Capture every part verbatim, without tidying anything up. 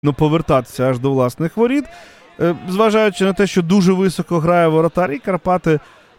ну, повертатися аж до власних воріт, зважаючи на те, що дуже високо грає воротар, і Карпати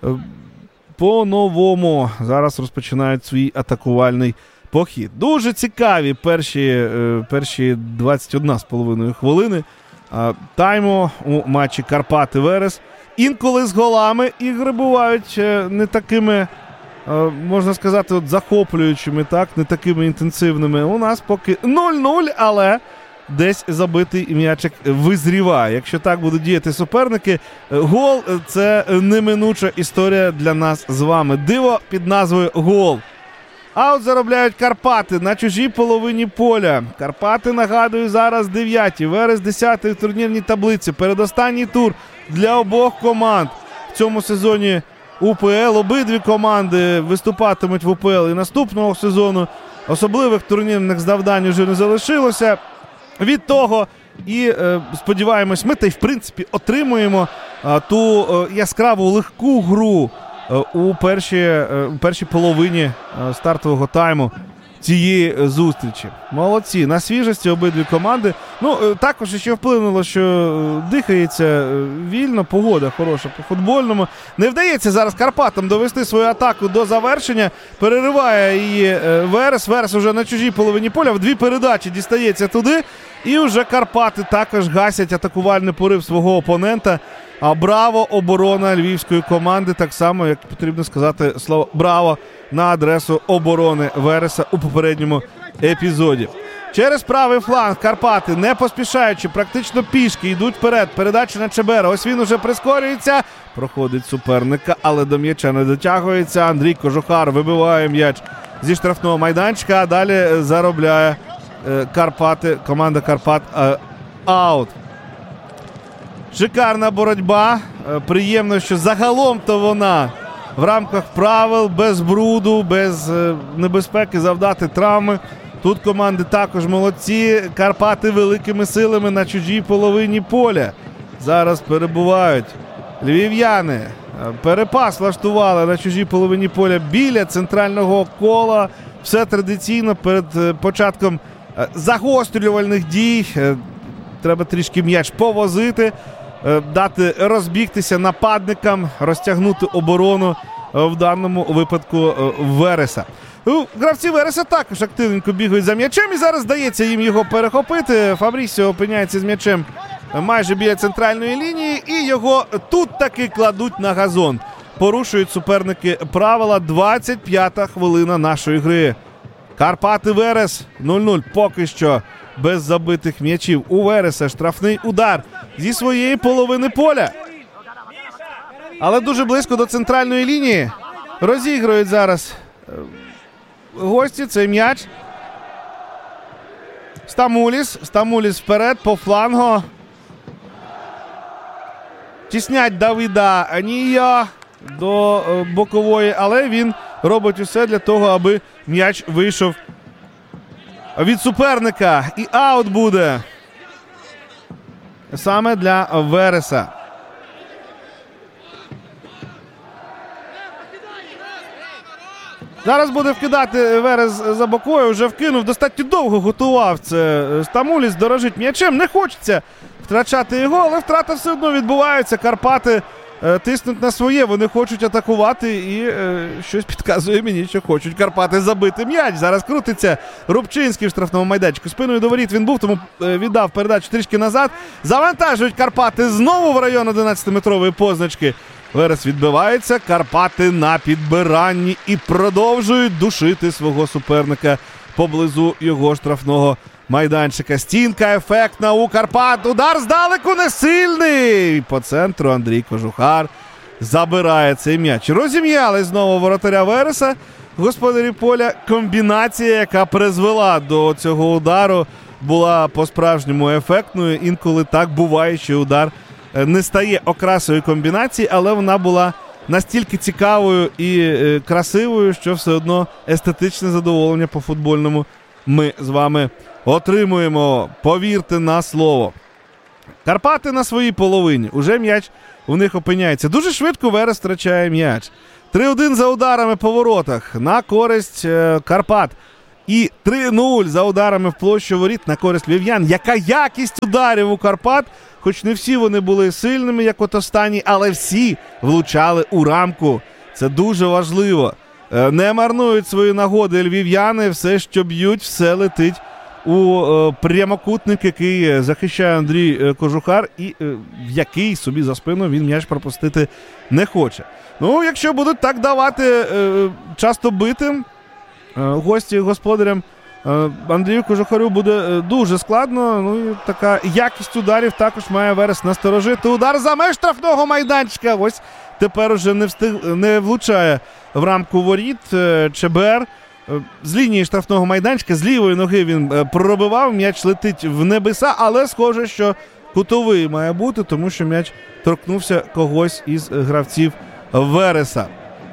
по-новому зараз розпочинають свій атакувальний похід. Дуже цікаві перші, перші двадцять одна з половиною хвилини тайму у матчі Карпати-Верес. Інколи з голами ігри бувають не такими, можна сказати, от захоплюючими, так, не такими інтенсивними. У нас поки нуль-нуль, але десь забитий м'ячик визріває. Якщо так будуть діяти суперники, гол – це неминуча історія для нас з вами. Диво під назвою «Гол». Аут заробляють Карпати на чужій половині поля. Карпати, нагадую, зараз дев'яті. Верес десятий в турнірній таблиці. Передостанній тур для обох команд. В цьому сезоні УПЛ обидві команди виступатимуть в УПЛ і наступного сезону. Особливих турнірних завдань вже не залишилося. Від того і е, сподіваємось, ми та й в принципі отримуємо е, ту е, яскраву легку гру е, у першій, е, у першій половині е, стартового тайму цієї зустрічі. Молодці, на свіжості обидві команди. Ну, е, також ще вплинуло, що е, дихається е, вільно, погода хороша по футбольному. Не вдається зараз Карпатам довести свою атаку до завершення. Перериває її е, Верес. Верес уже на чужій половині поля. В дві передачі дістається туди. І вже Карпати також гасять атакувальний порив свого опонента. А браво оборона львівської команди. Так само, як потрібно сказати слово «браво» на адресу оборони Вереса у попередньому епізоді. Через правий фланг Карпати, не поспішаючи, практично пішки, йдуть вперед. Передача на Чебера. Ось він уже прискорюється. Проходить суперника, але до м'яча не дотягується. Андрій Кожухар вибиває м'яч зі штрафного майданчика, а далі заробляє Карпати, команда Карпат аут. Шикарна боротьба. Приємно, що загалом-то вона в рамках правил, без бруду, без небезпеки завдати травми. Тут команди також молодці. Карпати великими силами на чужій половині поля. Зараз перебувають львів'яни. Перепас влаштували на чужій половині поля біля центрального кола. Все традиційно перед початком загострювальних дій. Треба трішки м'яч повозити, дати розбігтися нападникам, розтягнути оборону, в даному випадку Вереса. Гравці Вереса також активненько бігають за м'ячем і зараз вдається їм його перехопити. Фабрісіо опиняється з м'ячем майже біля центральної лінії і його тут таки кладуть на газон. Порушують суперники правила. двадцять п'ята хвилина нашої гри. Карпати-Верес нуль-нуль поки що без забитих м'ячів. У Вереса штрафний удар зі своєї половини поля. Але дуже близько до центральної лінії. Розіграють зараз гості цей м'яч. Стамуліс. Стамуліс вперед по флангу. Тіснять Давида Анія до бокової, але він робить усе для того, аби м'яч вийшов від суперника. І аут буде саме для Вереса. Зараз буде вкидати Верес за бокою. Вже вкинув, достатньо довго готував це Стамуліс. Дорожить м'ячем. Не хочеться втрачати його, але втрата все одно відбувається. Карпати е, тиснуть на своє. Вони хочуть атакувати і е, щось підказує мені, що хочуть Карпати забити м'яч. Зараз крутиться Рубчинський в штрафному майданчику. Спиною до воріт він був, тому е, віддав передачу трішки назад. Завантажують Карпати знову в район одинадцятиметрової позначки. Верес відбивається, Карпати на підбиранні і продовжують душити свого суперника поблизу його штрафного майданчика. Стінка ефектна у Карпат. Удар здалеку не сильний. По центру Андрій Кожухар забирає цей м'яч. Розім'яли знову воротаря Вереса. Господарі поля. Комбінація, яка призвела до цього удару, була по-справжньому ефектною. Інколи так буває, що удар не стає окрасою комбінації, але вона була настільки цікавою і е, красивою, що все одно естетичне задоволення по футбольному ми з вами отримуємо. Повірте на слово. Карпати на своїй половині. Уже м'яч у них опиняється. Дуже швидко Верес втрачає м'яч. три один за ударами по воротах на користь е, Карпат. І три нуль за ударами в площу воріт на користь львів'ян. Яка якість ударів у Карпат, хоч не всі вони були сильними, як от останні, але всі влучали у рамку. Це дуже важливо. Не марнують свої нагоди львів'яни, все, що б'ють, все летить у е, прямокутник, який захищає Андрій Кожухар, і е, в який собі за спину він м'яч пропустити не хоче. Ну, якщо будуть так давати е, часто бити е, гості господарям, е, Андрію Кожухарю буде е, дуже складно. Ну, і така якість ударів також має Верес насторожити. Удар за меж штрафного майданчика. Ось тепер уже не, встиг, не влучає в рамку воріт е, ЧБР. З лінії штрафного майданчика, з лівої ноги він проробивав, м'яч летить в небеса, але схоже, що кутовий має бути, тому що м'яч торкнувся когось із гравців Вереса.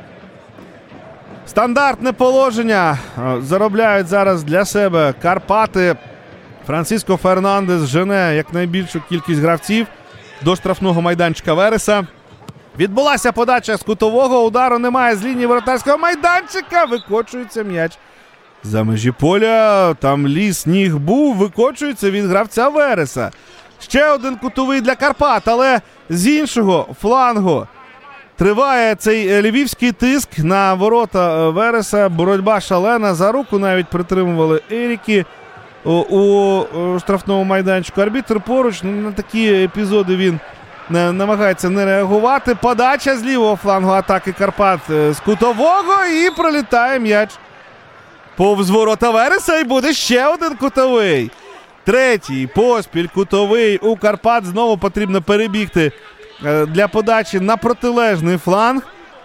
Стандартне положення заробляють зараз для себе Карпати. Франциско Фернандес жене якнайбільшу кількість гравців до штрафного майданчика Вереса. Відбулася подача з кутового, удару немає з лінії воротарського майданчика. Викочується м'яч за межі поля. Там ліс ніг був, викочується від гравця Вереса. Ще один кутовий для Карпат, але з іншого флангу триває цей львівський тиск на ворота Вереса. Боротьба шалена, за руку навіть притримували Еріки у, у штрафному майданчику. Арбітр поруч, ну, на такі епізоди він намагається не реагувати. Подача з лівого флангу атаки Карпат з кутового, і пролітає м'яч повз ворота Вереса, і буде ще один кутовий. Третій поспіль кутовий у Карпат. Знову потрібно перебігти для подачі на протилежний фланг.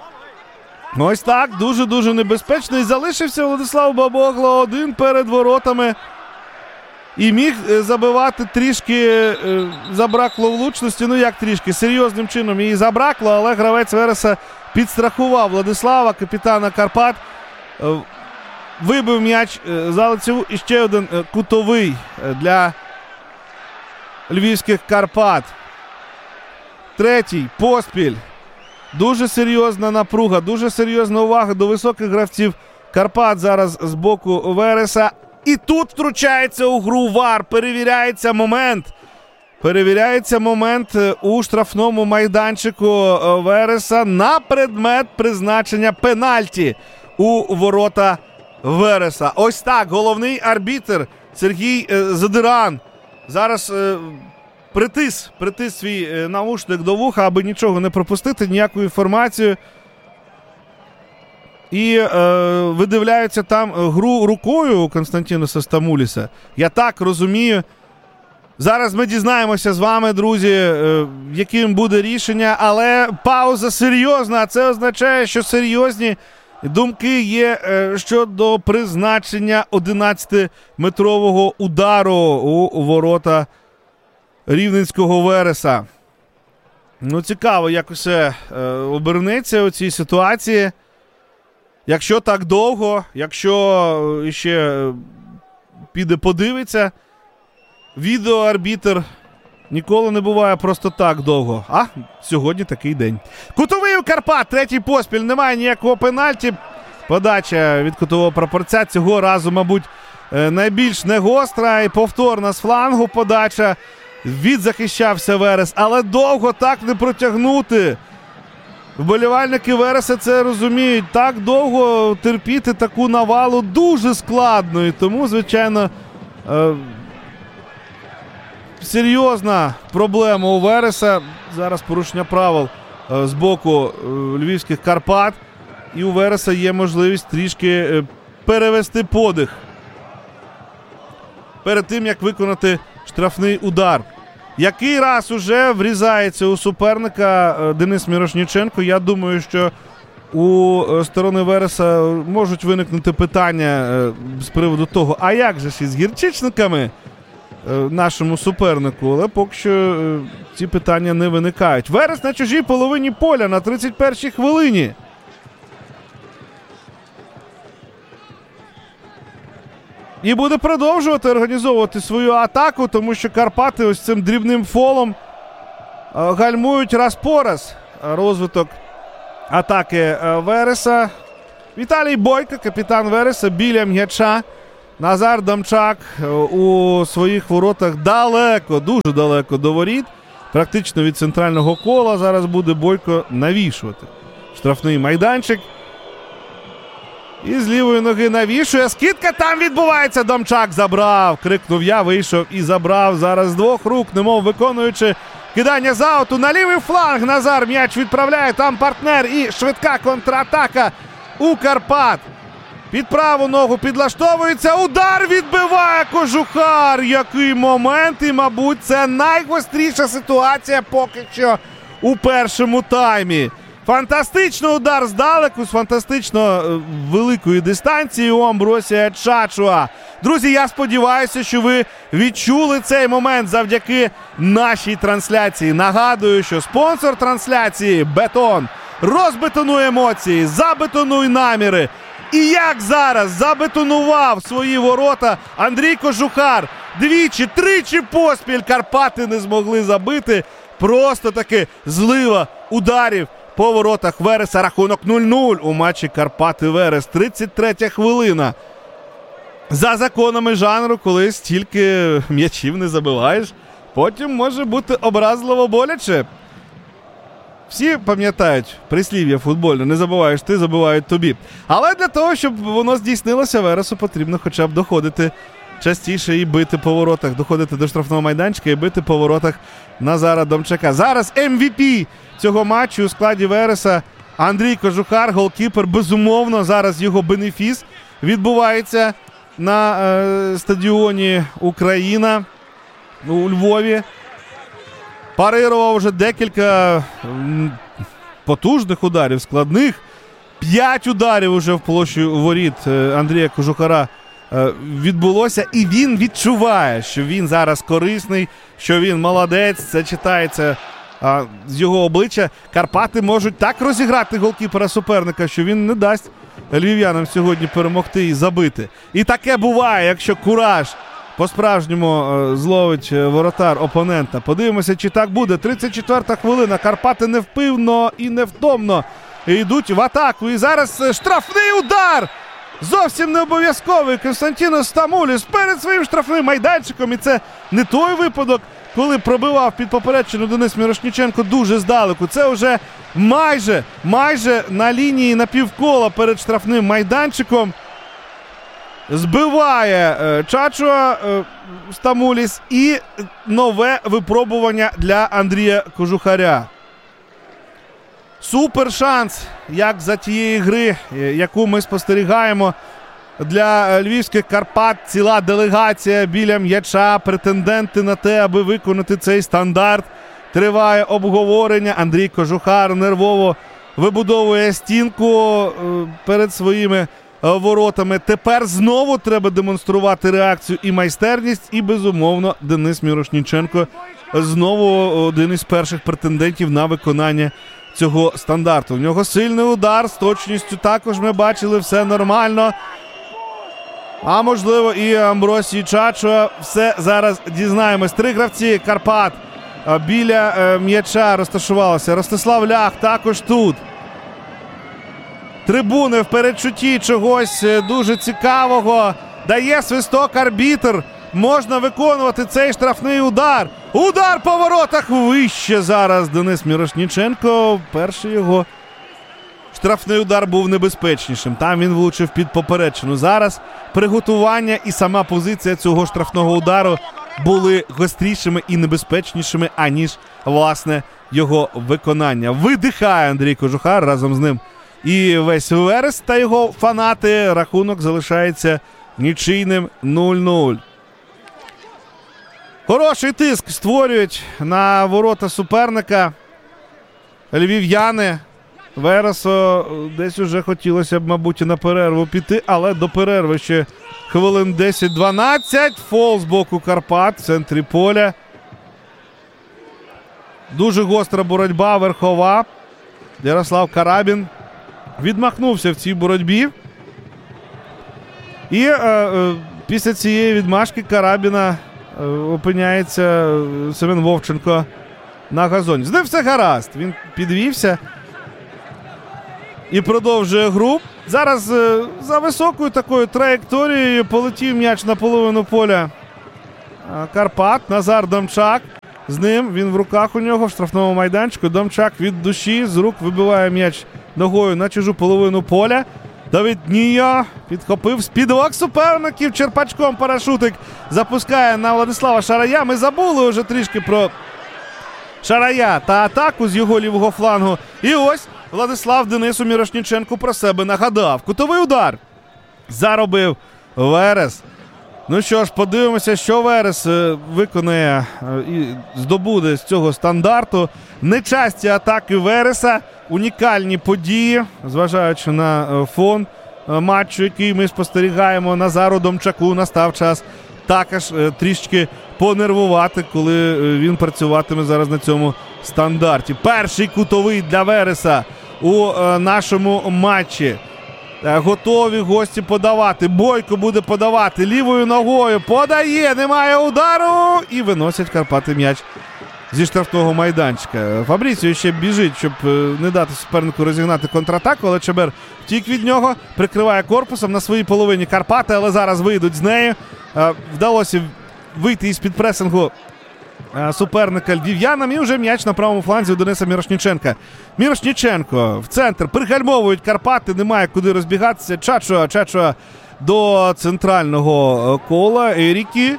Ось так, дуже-дуже небезпечно. І залишився Владислав Бабогло один перед воротами. І міг забивати трішки, е, забракло влучності, ну як трішки, серйозним чином її забракло, але гравець Вереса підстрахував Владислава, капітана Карпат, е, вибив м'яч е, за лицеву, і ще один е, кутовий для львівських Карпат. Третій поспіль. Дуже серйозна напруга, дуже серйозна увага до високих гравців Карпат зараз з боку Вереса. І тут втручається у гру ВАР, перевіряється момент. Перевіряється момент у штрафному майданчику Вереса на предмет призначення пенальті у ворота Вереса. Ось так, головний арбітр Сергій Задиран зараз е, притис, притис свій навушник до вуха, аби нічого не пропустити, ніяку інформацію. І е, видивляються там гру рукою у Константіноса Стамуліса. Я так розумію. Зараз ми дізнаємося з вами, друзі, е, яким буде рішення, але пауза серйозна, а це означає, що серйозні думки є е, щодо призначення одинадцятиметрового удару у ворота рівненського Вереса. Ну, цікаво, як усе е, обернеться у цій ситуації. Якщо так довго, якщо ще піде подивиться, відеоарбітр ніколи не буває просто так довго. А сьогодні такий день. Кутовий у Карпат, третій поспіль, немає ніякого пенальті. Подача від кутового прапорця цього разу, мабуть, найбільш негостра і повторна з флангу подача. Відзахищався Верес, але довго так не протягнути. Вболівальники Вереса це розуміють. Так довго терпіти таку навалу дуже складно. І тому, звичайно, е- серйозна проблема у Вереса. Зараз порушення правил е- з боку е- львівських Карпат. І у Вереса є можливість трішки е- перевести подих перед тим, як виконати штрафний удар. Який раз уже врізається у суперника Денис Мірошніченко. Я думаю, що у сторони Вереса можуть виникнути питання з приводу того, а як же ж із гірчичниками нашому супернику, але поки що ці питання не виникають. Верес на чужій половині поля на тридцять першій хвилині. І буде продовжувати організовувати свою атаку, тому що Карпати ось цим дрібним фолом гальмують раз по раз розвиток атаки Вереса. Віталій Бойко, капітан Вереса, біля м'яча. Назар Дамчак у своїх воротах далеко, дуже далеко до воріт. Практично від центрального кола зараз буде Бойко навішувати штрафний майданчик. І з лівої ноги навішує. Скидка там відбувається. Дамчак забрав. Крикнув я, вийшов і забрав. Зараз з двох рук, немов виконуючи кидання з ауту на лівий фланг. Назар м'яч відправляє. Там партнер і швидка контратака у Карпат. Під праву ногу підлаштовується. Удар відбиває Кожухар. Який момент. І, мабуть, це найгостріша ситуація поки що у першому таймі. Фантастичний удар здалеку, з фантастично великої дистанції у Амбросія Чачуа. Друзі, я сподіваюся, що ви відчули цей момент завдяки нашій трансляції. Нагадую, що спонсор трансляції – Бетон. Розбетонуй емоції, забетонуй наміри. І як зараз забетонував свої ворота Андрій Кожухар. Двічі, тричі поспіль Карпати не змогли забити. Просто таки злива ударів по воротах Вереса. Рахунок нуль нуль у матчі Карпати-Верес. тридцять третя хвилина. За законами жанру, коли стільки м'ячів не забиваєш, потім може бути образливо боляче. Всі пам'ятають прислів'я футбольне: не забуваєш ти, забувають тобі. Але для того, щоб воно здійснилося, Вересу потрібно хоча б доходити частіше і бити по воротах, доходити до штрафного майданчика і бити по воротах Назара Дамчака. Зараз ем ві пі цього матчу у складі Вереса Андрій Кожухар, голкіпер. Безумовно, зараз його бенефіс відбувається на е, стадіоні Україна у Львові. Парирував вже декілька м, потужних ударів, складних. П'ять ударів уже в площі воріт е, Андрія Кожухара е, відбулося. І він відчуває, що він зараз корисний, що він молодець. Це читається е, з його обличчя. Карпати можуть так розіграти голкіпера суперника, що він не дасть львів'янам сьогодні перемогти і забити. І таке буває, якщо кураж по-справжньому е, зловить воротар опонента. Подивимося, чи так буде. тридцять четверта хвилина. Карпати невпинно і невтомно йдуть в атаку. І зараз штрафний удар! Зовсім не обов'язковий. Константінос Стамуліс перед своїм штрафним майданчиком. І це не той випадок, коли пробивав під поперечину Денис Мірошніченко дуже здалеку. Це вже майже, майже на лінії напівкола перед штрафним майданчиком. Збиває е, Чачуа е, Стамуліс, і нове випробування для Андрія Кожухаря. Супер шанс, як за тієї гри, яку ми спостерігаємо для львівських Карпат. Ціла делегація біля м'яча, претенденти на те, аби виконати цей стандарт. Триває обговорення. Андрій Кожухар нервово вибудовує стінку перед своїми воротами. Тепер знову треба демонструвати реакцію і майстерність. І, безумовно, Денис Мірошніченко знову один із перших претендентів на виконання цього стандарту. У нього сильний удар, з точністю також ми бачили, все нормально. А можливо і Амбросій Чачуа. Все зараз дізнаємось. Три гравці Карпат біля е, м'яча розташувалися. Ростислав Лях також тут. Трибуни в передчутті чогось дуже цікавого. Дає свисток арбітр. Можна виконувати цей штрафний удар. Удар по воротах вище зараз Денис Мірошніченко. Перший його штрафний удар був небезпечнішим. Там він влучив під поперечину. Зараз приготування і сама позиція цього штрафного удару були гострішими і небезпечнішими, аніж, власне, його виконання. Видихає Андрій Кожухар, разом з ним і весь Верес та його фанати. Рахунок залишається нічийним нуль нуль. Хороший тиск створюють на ворота суперника львів'яни. Вересу десь уже хотілося б, мабуть, і на перерву піти, але до перерви ще хвилин десять-дванадцять. Фол з боку Карпат в центрі поля. Дуже гостра боротьба верхова. Ярослав Карабін відмахнувся в цій боротьбі. І е, е, після цієї відмашки Карабіна е, опиняється Семен Вовченко на газоні. З ним все гаразд. Він підвівся і продовжує гру. Зараз е, за високою такою траєкторією полетів м'яч на половину поля Карпат. Назар Домчак з ним, він в руках у нього в штрафному майданчику. Домчак від душі з рук вибиває м'яч ногою на чужу половину поля. Давид Нія підхопив з-під суперників, черпачком парашутик запускає на Владислава Шарая. Ми забули вже трішки про Шарая та атаку з його лівого флангу. І ось Владислав Денису Мірошніченку про себе нагадав. Кутовий удар заробив Верес. Ну що ж, подивимося, що Верес е, виконає е, і здобуде з цього стандарту. Нечасті атаки Вереса, унікальні події, зважаючи на е, фон е, матчу, який ми спостерігаємо. Назару Домчаку настав час також е, трішки понервувати, коли е, він працюватиме зараз на цьому стандарті. Перший кутовий для Вереса у е, нашому матчі. Готові гості подавати. Бойко буде подавати лівою ногою. Подає, немає удару. І виносять Карпати м'яч зі штрафного майданчика. Фабріціо ще біжить, щоб не дати супернику розігнати контратаку, але Чебер втік від нього, прикриває корпусом на своїй половині Карпати, але зараз вийдуть з нею. Вдалося вийти із-під пресингу суперника львів'янам, і вже м'яч на правому фланзі у Дениса Мірошніченка. Мірошніченко в центр, пригальмовують Карпати, немає куди розбігатися. Чачуа, Чачуа до центрального кола, Ерікі.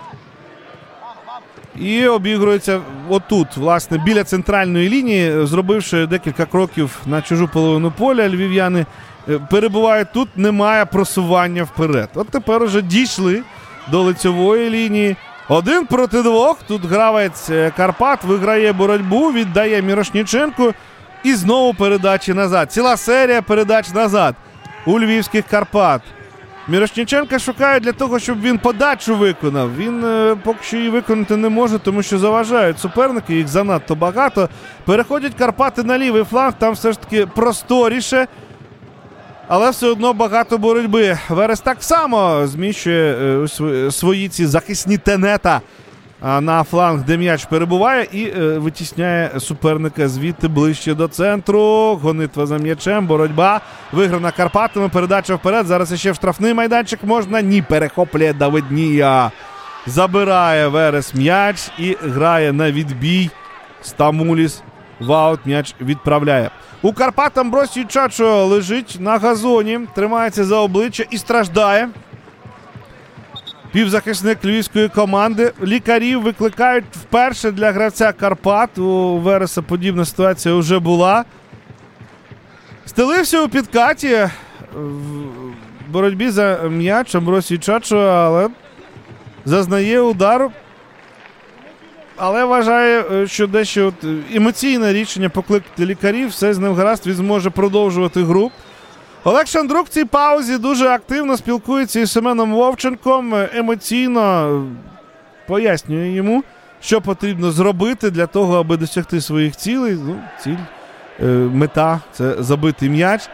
І обігрується отут, власне, біля центральної лінії, зробивши декілька кроків на чужу половину поля, львів'яни перебувають тут, немає просування вперед. От тепер уже дійшли до лицьової лінії. Один проти двох. Тут гравець Карпат виграє боротьбу, віддає Мірошніченку і знову передачі назад. Ціла серія передач назад у львівських Карпат. Мірошніченка шукає для того, щоб він подачу виконав. Він е, поки що її виконати не може, тому що заважають суперники, їх занадто багато. Переходять Карпати на лівий фланг, там все ж таки просторіше. Але все одно багато боротьби. Верес так само зміщує е, свої ці захисні тенета а, на фланг, де м'яч перебуває, і е, витісняє суперника звідти ближче до центру. Гонитва за м'ячем, боротьба. Виграна Карпатами, передача вперед. Зараз іще в штрафний майданчик можна. Ні, перехоплює Давид Нія. Забирає Верес м'яч і грає на відбій. Стамуліс в аут м'яч відправляє. У Карпат Амбросій Чачо лежить на газоні, тримається за обличчя і страждає. Півзахисник львівської команди. Лікарів викликають вперше для гравця Карпат. У Вереса подібна ситуація вже була. Стелився у підкаті в боротьбі за м'яч Амбросій Чачо, але зазнає удару. Але вважає, що дещо от емоційне рішення покликати лікарів, все з ним гаразд, він зможе продовжувати гру. Олег Шандрук в цій паузі дуже активно спілкується із Семеном Вовченком, емоційно пояснює йому, що потрібно зробити для того, аби досягти своїх цілей. Ну, ціль, е, мета – це забити м'яч.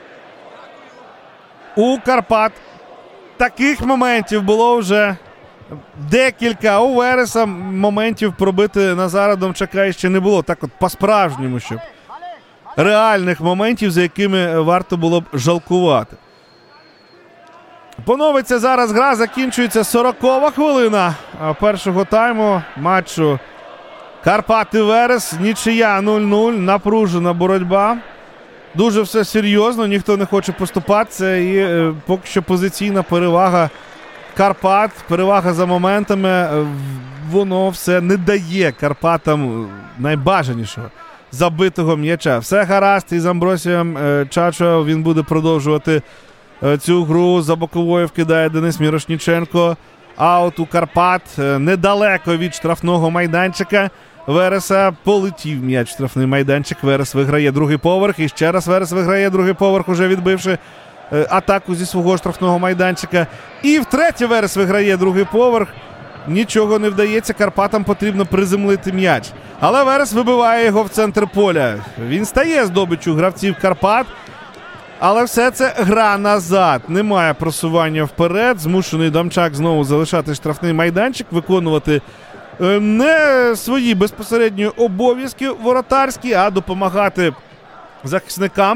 У Карпат таких моментів було вже декілька. У Вереса моментів пробити Назара Домчака ще не було. Так от по-справжньому, щоб реальних моментів, за якими варто було б жалкувати. Поновиться зараз гра, закінчується сорокова хвилина першого тайму матчу Карпати-Верес. Нічия нуль нуль, напружена боротьба. Дуже все серйозно, ніхто не хоче поступатися і е, поки що позиційна перевага Карпат, перевага за моментами, воно все не дає Карпатам найбажанішого забитого м'яча. Все гаразд із Амбросієм Чачо, він буде продовжувати цю гру. За боковою вкидає Денис Мірошніченко. Аут у Карпат, недалеко від штрафного майданчика Вереса. Полетів м'яч в штрафний майданчик. Верес виграє другий поверх. І ще раз Верес виграє другий поверх, уже відбивши атаку зі свого штрафного майданчика. І втретє Верес виграє другий поверх. Нічого не вдається, Карпатам потрібно приземлити м'яч. Але Верес вибиває його в центр поля. Він стає здобиччю гравців Карпат. Але все це гра назад. Немає просування вперед. Змушений Домчак знову залишати штрафний майданчик, виконувати не свої безпосередні обов'язки воротарські, а допомагати захисникам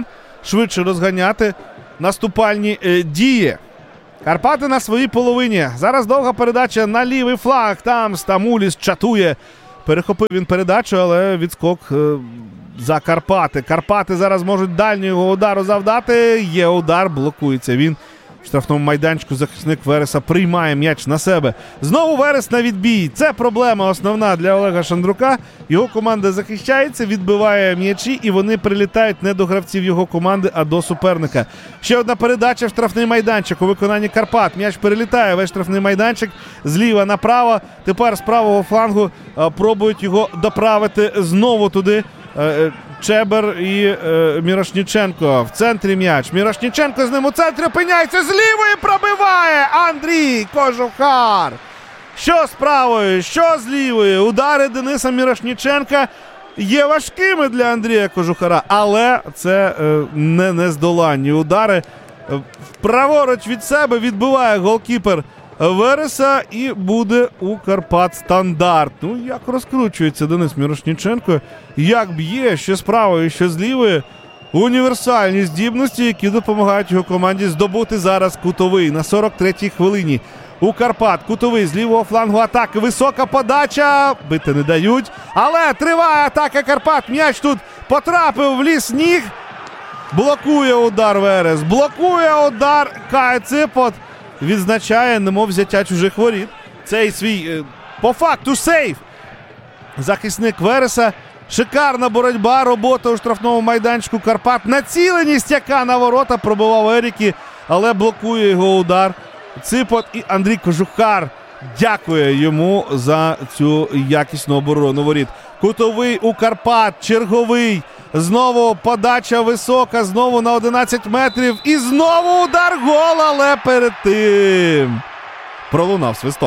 швидше розганяти наступальні е, дії. Карпати на своїй половині. Зараз довга передача на лівий фланг. Там Стамуліс чатує. Перехопив він передачу, але відскок е, за Карпати. Карпати зараз можуть дальнього удару завдати. Є удар, блокується він. В штрафному майданчику захисник Вереса приймає м'яч на себе. Знову Верес на відбій. Це проблема основна для Олега Шандрука. Його команда захищається, відбиває м'ячі, і вони прилітають не до гравців його команди, а до суперника. Ще одна передача в штрафний майданчик у виконанні Карпат. М'яч перелітає весь штрафний майданчик зліва направо. Тепер з правого флангу а, пробують його доправити знову туди. А, Чебер і е, Мірошніченко. В центрі м'яч. Мірошніченко з ним у центрі опиняється. З лівої пробиває Андрій Кожухар. Що з правої, що з лівої. Удари Дениса Мірошніченка є важкими для Андрія Кожухара. Але це е, не нездоланні удари. Праворуч від себе відбиває голкіпер Вереса, і буде у Карпат стандарт. Ну, як розкручується Денис Мірошніченко, як б'є, що з правої, що з лівої. Універсальні здібності, які допомагають його команді здобути зараз кутовий на сорок третій хвилині. У Карпат кутовий з лівого флангу атаки. Висока подача. Бити не дають. Але триває атака Карпат. М'яч тут потрапив в ліс ніг. Блокує удар Верес. Блокує удар Кай Ципот. Відзначає, немов взяття чужих воріт. Цей свій, по факту, сейф. Захисник Вереса. Шикарна боротьба, робота у штрафному майданчику Карпат. Націленість, яка на ворота, пробивав Ерікі, але блокує його удар. Ципот і Андрій Кожухар дякує йому за цю якісну оборону воріт. Кутовий у Карпат, черговий. Знову подача висока, знову на одинадцять метрів. І знову удар, гол, але перед тим пролунав свисток.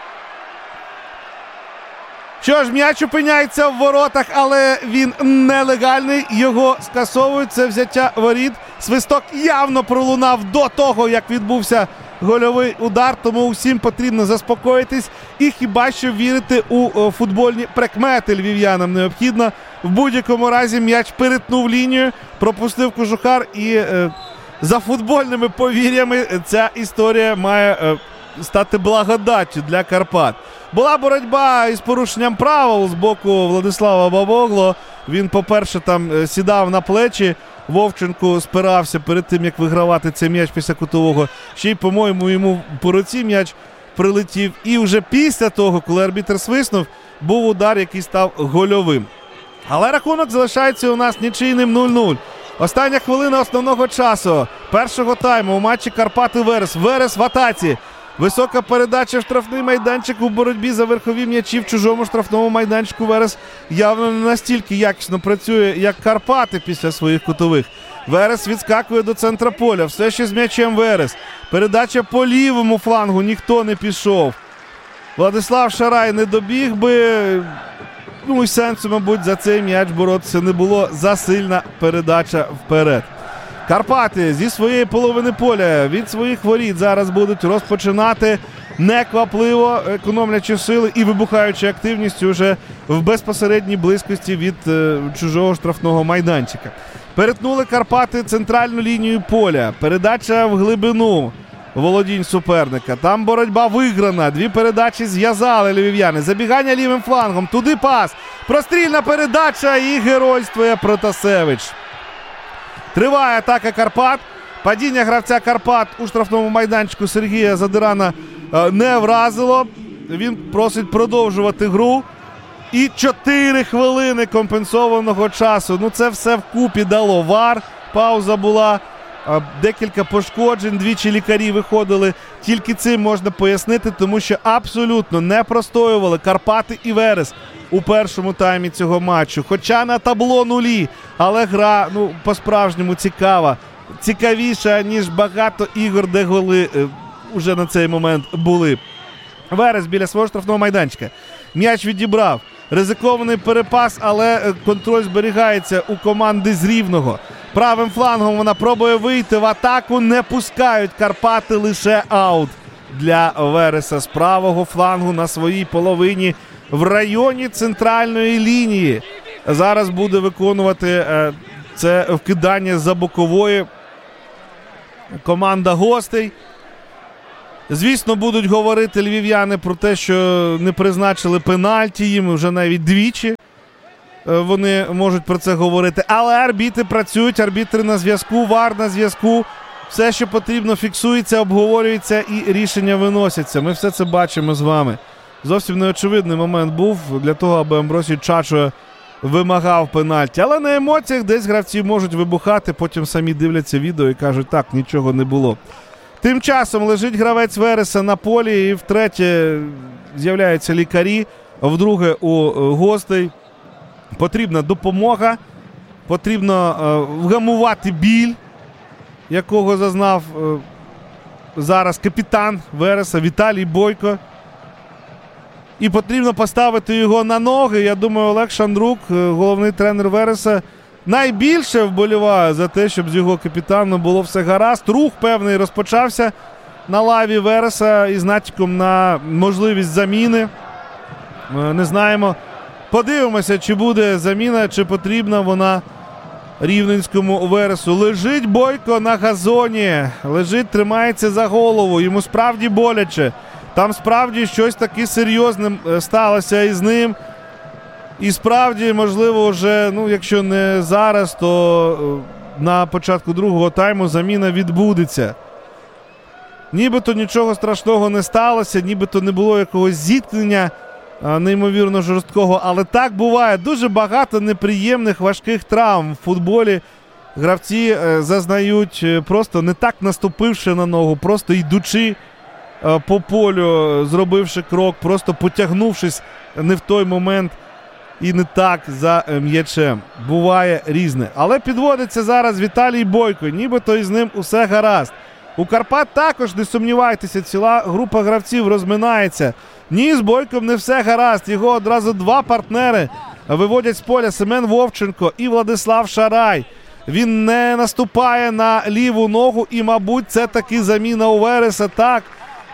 Що ж, м'яч опиняється в воротах, але він нелегальний. Його скасовують. Це взяття воріт. Свисток явно пролунав до того, як відбувся гольовий удар, тому усім потрібно заспокоїтись і хіба що вірити у футбольні прикмети львів'янам необхідно. В будь-якому разі м'яч перетнув лінію, пропустив Кожухар, і е, за футбольними повір'ями ця історія має е, стати благодаттю для Карпат. Була боротьба із порушенням правил з боку Владислава Бабогло. Він, по-перше, там сідав на плечі Вовченку, спирався перед тим, як вигравати цей м'яч після кутового. Ще й, по-моєму, йому по руці м'яч прилетів. І вже після того, коли арбітр свиснув, був удар, який став гольовим. Але рахунок залишається у нас нічийним нуль нуль. Остання хвилина основного часу першого тайму у матчі Карпати-Верес. Верес в атаці. Висока передача в штрафний майданчик у боротьбі за верхові м'ячі в чужому штрафному майданчику. Верес явно не настільки якісно працює, як Карпати після своїх кутових. Верес відскакує до центра поля. Все ще з м'ячем Верес. Передача по лівому флангу. Ніхто не пішов. Владислав Шарай не добіг би. Ну і сенсу, мабуть, за цей м'яч боротися не було. Засильна передача вперед. Карпати зі своєї половини поля від своїх воріт зараз будуть розпочинати неквапливо, економлячи сили і вибухаючи активністю вже в безпосередній близькості від е, чужого штрафного майданчика. Перетнули Карпати центральну лінію поля. Передача в глибину володінь суперника. Там боротьба виграна. Дві передачі зв'язали львів'яни. Забігання лівим флангом. Туди пас. Прострільна передача і геройствує Протасевич. Триває атака Карпат. Падіння гравця Карпат у штрафному майданчику Сергія Задирана не вразило. Він просить продовжувати гру. І чотири хвилини компенсованого часу. Ну це все вкупі дало. ВАР, пауза була, декілька пошкоджень, двічі лікарі виходили. Тільки цим можна пояснити, тому що абсолютно не простоювали Карпати і Верес у першому таймі цього матчу. Хоча на табло нулі, але гра, ну, по-справжньому цікава. Цікавіша, ніж багато ігор, де голи е, уже на цей момент були. Верес біля свого штрафного майданчика. М'яч відібрав. Ризикований перепас, але контроль зберігається у команди з Рівного. Правим флангом вона пробує вийти в атаку. Не пускають Карпати, лише аут для Вереса з правого флангу на своїй половині в районі центральної лінії. Зараз буде виконувати е, Це вкидання за бокової. Команда гостей. Звісно, будуть говорити львів'яни про те, що не призначили пенальті їм вже навіть двічі. Вони можуть про це говорити. Але арбітри працюють, арбітри на зв'язку, вар на зв'язку. Все, що потрібно, фіксується, обговорюється і рішення виносяться. Ми все це бачимо з вами. Зовсім неочевидний момент був для того, аби Амбросій Чачо вимагав пенальті. Але на емоціях десь гравці можуть вибухати, потім самі дивляться відео і кажуть, так, нічого не було. Тим часом лежить гравець Вереса на полі і втретє з'являються лікарі. Вдруге у гостей потрібна допомога, потрібно е, вгамувати біль, якого зазнав е, зараз капітан Вереса Віталій Бойко. І потрібно поставити його на ноги. Я думаю, Олег Шандрук, головний тренер Вереса, найбільше вболіває за те, щоб з його капітаном було все гаразд. Рух певний розпочався на лаві Вереса із натяком на можливість заміни. Не знаємо. Подивимося, чи буде заміна, чи потрібна вона рівненському Вересу. Лежить Бойко на газоні. Лежить, тримається за голову. Йому справді боляче. Там справді щось таке серйозне сталося із ним. І справді, можливо, вже, ну, якщо не зараз, то на початку другого тайму заміна відбудеться. Нібито нічого страшного не сталося, нібито не було якогось зіткнення неймовірно жорсткого. Але так буває. Дуже багато неприємних, важких травм в футболі. Гравці зазнають, просто не так наступивши на ногу, просто йдучи по полю, зробивши крок, просто потягнувшись не в той момент і не так за м'ячем. Буває різне. Але підводиться зараз Віталій Бойко. Нібито із ним усе гаразд. У Карпат також, не сумнівайтеся, ціла група гравців розминається. Ні, з Бойком не все гаразд. Його одразу два партнери виводять з поля: Семен Вовченко і Владислав Шарай. Він не наступає на ліву ногу і, мабуть, це таки заміна у Вереса. Так,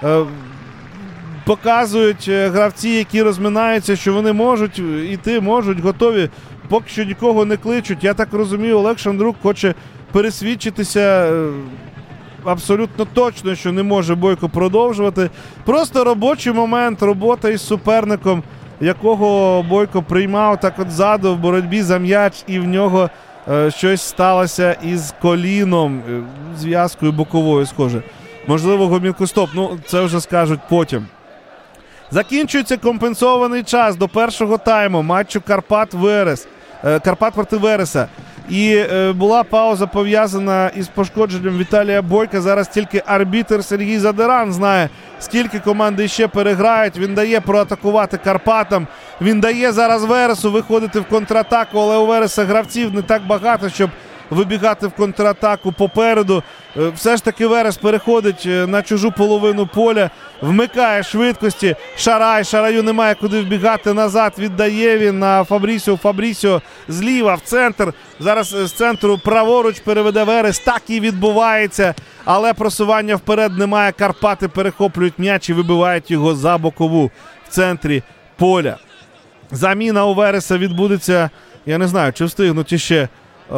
показують гравці, які розминаються, що вони можуть іти, можуть, готові. Поки що нікого не кличуть. Я так розумію, Олег Шандрук хоче пересвідчитися абсолютно точно, що не може Бойко продовжувати. Просто робочий момент, робота із суперником, якого Бойко приймав так от ззаду в боротьбі за м'яч, і в нього е, щось сталося із коліном, е, зв'язкою боковою, схоже. Можливо, гомілкостоп. Ну, це вже скажуть потім. Закінчується компенсований час до першого тайму матчу Карпат-Верес. Е, Карпат проти Вереса. І е, була пауза пов'язана із пошкодженням Віталія Бойка. Зараз тільки арбітр Сергій Задиран знає, скільки команди ще переграють. Він дає проатакувати Карпатам. Він дає зараз Вересу виходити в контратаку, але у Вереса гравців не так багато, щоб вибігати в контратаку попереду. Все ж таки Верес переходить на чужу половину поля, вмикає швидкості. Шарай, Шараю немає куди вбігати назад, віддає він на Фабрісіо. Фабрісіо зліва в центр. Зараз з центру праворуч переведе Верес. Так і відбувається, але просування вперед немає. Карпати перехоплюють м'яч і вибивають його за бокову в центрі поля. Заміна у Вереса відбудеться, я не знаю, чи встигнуть іще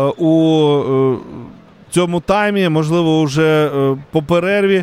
у цьому таймі, можливо, вже по перерві,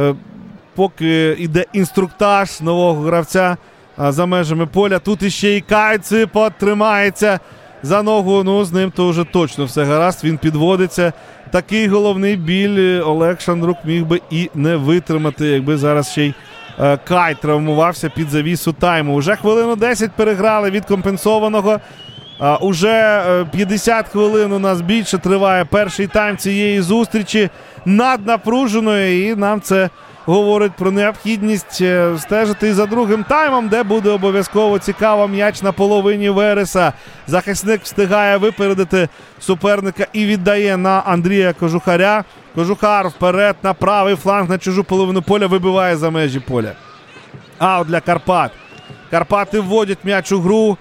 поки йде інструктаж нового гравця за межами поля. Тут іще і Кайципо тримається за ногу, ну з ним то вже точно все гаразд, він підводиться. Такий головний біль Олег Шандрук міг би і не витримати, якби зараз ще й Кай травмувався під завісу тайму. Уже хвилину десять переграли від компенсованого. Uh, уже uh, п'ятдесят хвилин у нас більше триває перший тайм цієї зустрічі, наднапруженої, і нам це говорить про необхідність uh, стежити і за другим таймом, де буде обов'язково цікаво. М'яч на половині Вереса. Захисник встигає випередити суперника і віддає на Андрія Кожухаря. Кожухар вперед на правий фланг, на чужу половину поля, вибиває за межі поля. Аут для Карпат. Карпати вводять м'яч у гру.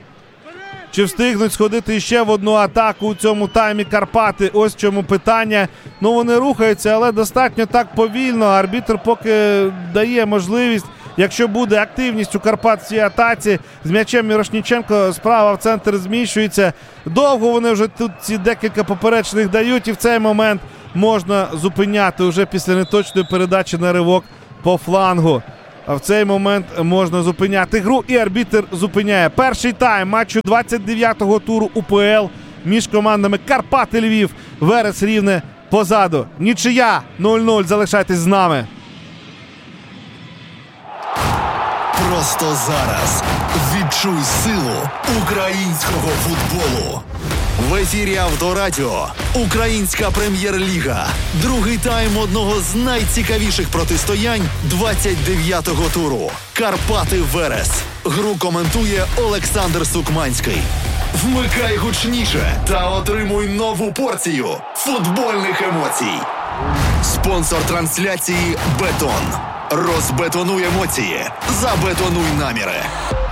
Чи встигнуть сходити ще в одну атаку у цьому таймі Карпати? Ось в чому питання. Ну, вони рухаються, але достатньо так повільно. Арбітр поки дає можливість якщо буде активність у Карпат в цій атаці. З м'ячем Мірошніченко справа в центр зміщується. Довго вони вже тут ці декілька поперечних дають, і в цей момент можна зупиняти уже після неточної передачі на ривок по флангу. А в цей момент можна зупиняти гру, і арбітр зупиняє. Перший тайм матчу двадцять дев'ятого туру УПЛ між командами Карпати Львів, Верес Рівне позаду. Нічия нуль нуль. Залишайтесь з нами. Просто зараз відчуй силу українського футболу. В ефірі Авторадіо. Українська прем'єр-ліга. Другий тайм одного з найцікавіших протистоянь двадцять дев'ятого туру. Карпати-Верес. Гру коментує Олександр Сукманський. Вмикай гучніше та отримуй нову порцію футбольних емоцій. Спонсор трансляції «Бетон». Розбетонуй емоції, забетонуй наміри.